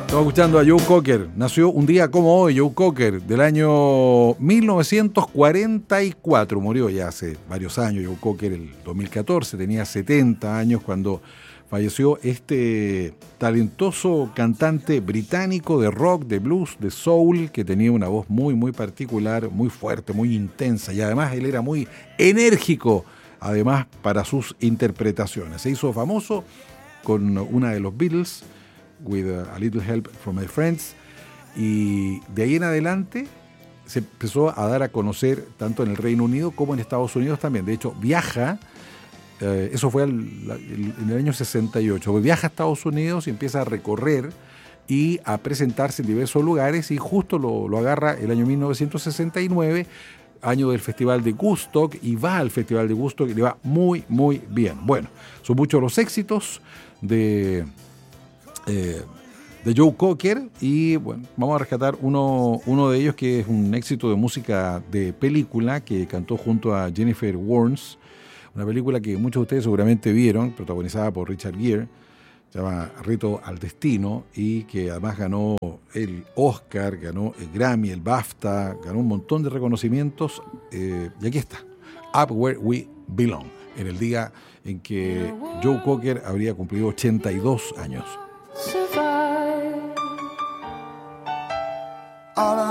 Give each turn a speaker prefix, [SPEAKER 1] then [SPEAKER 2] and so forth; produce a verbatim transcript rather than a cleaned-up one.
[SPEAKER 1] Estamos escuchando a Joe Cocker. Nació un día como hoy, Joe Cocker, del año mil novecientos cuarenta y cuatro. Murió ya hace varios años. Joe Cocker, el dos mil catorce, tenía setenta años cuando falleció este talentoso cantante británico de rock, de blues, de soul, que tenía una voz muy, muy particular, muy fuerte, muy intensa. Y además él era muy enérgico, además, para sus interpretaciones. Se hizo famoso con una de los Beatles, With a Little Help from My Friends, y de ahí en adelante se empezó a dar a conocer tanto en el Reino Unido como en Estados Unidos también. De hecho, viaja, eh, eso fue al, en el año sesenta y ocho, viaja a Estados Unidos y empieza a recorrer y a presentarse en diversos lugares, y justo lo, lo agarra el año mil novecientos sesenta y nueve, año del Festival de Woodstock, y va al Festival de Woodstock y le va muy, muy bien. Bueno, son muchos los éxitos de... Eh, de Joe Cocker, y bueno, vamos a rescatar uno, uno de ellos que es un éxito de música de película que cantó junto a Jennifer Warnes, una película que muchos de ustedes seguramente vieron, protagonizada por Richard Gere, se llama Reto al Destino, y que además ganó el Oscar, ganó el Grammy, el BAFTA, ganó un montón de reconocimientos, eh, y aquí está, Up Where We Belong, en el día en que Joe Cocker habría cumplido ochenta y dos años.
[SPEAKER 2] Survive. All